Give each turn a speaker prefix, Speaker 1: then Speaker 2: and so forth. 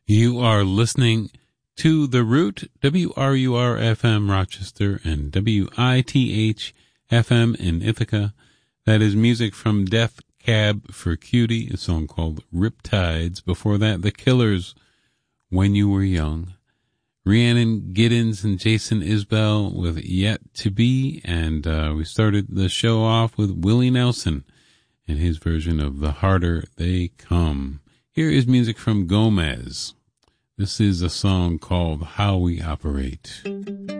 Speaker 1: You are listening to The Root, WRUR-FM Rochester and WITH-FM in Ithaca. That is music from Death Cab for Cutie, a song called Riptides. Before that, The Killers, When You Were Young. Rhiannon Giddens and Jason Isbell with Yet to Be. And we started the show off with Willie Nelson and his version of The Harder They Come. Here is music from Gomez. This is a song called How We Operate.